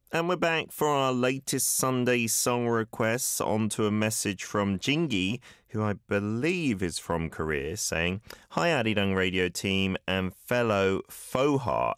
And we're back for our latest Sunday song requests. Onto a message from Jingi, who I believe is from Korea, saying, "Hi Arirang radio team and fellow FOHA,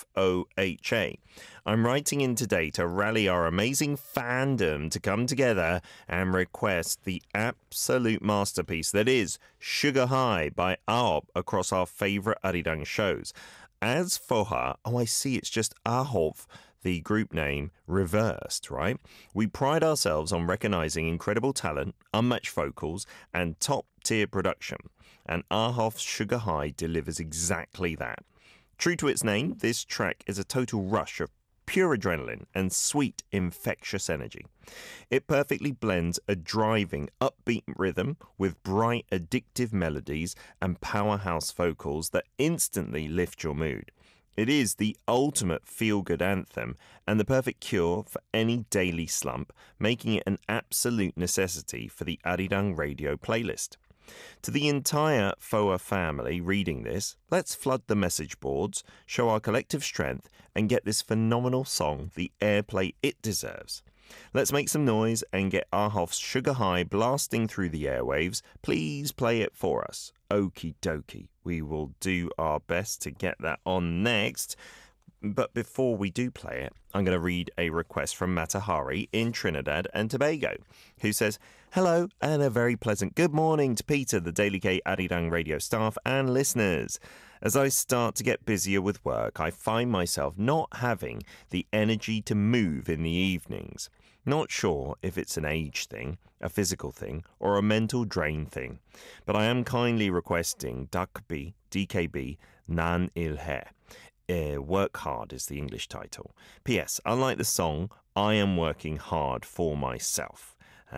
F-O-H-A. I'm writing in today to rally our amazing fandom to come together and request the absolute masterpiece that is Sugar High by Aop across our favorite Arirang shows. As FOHA, I see it's just Ahov, the group name reversed, right? We pride ourselves on recognizing incredible talent, unmatched vocals, and top-tier production. And Ahov's Sugar High delivers exactly that. True to its name, this track is a total rush of pure adrenaline and sweet, infectious energy. It perfectly blends a driving, upbeat rhythm with bright, addictive melodies and powerhouse vocals that instantly lift your mood. It is the ultimate feel-good anthem and the perfect cure for any daily slump, making it an absolute necessity for the Arirang radio playlist. To the entire FOA family reading this, let's flood the message boards, show our collective strength, and get this phenomenal song the airplay it deserves. Let's make some noise and get Ahov's Sugar High blasting through the airwaves. Please play it for us. Okie dokie. We will do our best to get that on next. But before we do play it, I'm going to read a request from Matahari in Trinidad and Tobago, who says, "Hello and a very pleasant good morning to Peter, the Daily K Arirang radio staff and listeners. As I start to get busier with work, I find myself not having the energy to move in the evenings. Not sure if it's an age thing, a physical thing, or a mental drain thing. But I am kindly requesting Dakbi, DKB, Nan Ilhe. Work Hard is the English title. P.S. Unlike the song, I am working hard for myself."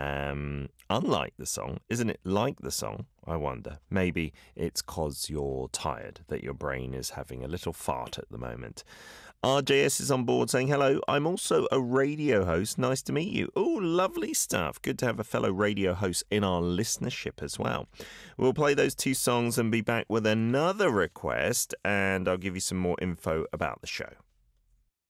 Unlike the song, isn't it like the song? I wonder. Maybe it's 'cause you're tired, that your brain is having a little fart at the moment. RJS is on board saying, "Hello, I'm also a radio host. Nice to meet you." Oh, lovely stuff. Good to have a fellow radio host in our listenership as well. We'll play those two songs and be back with another request, and I'll give you some more info about the show.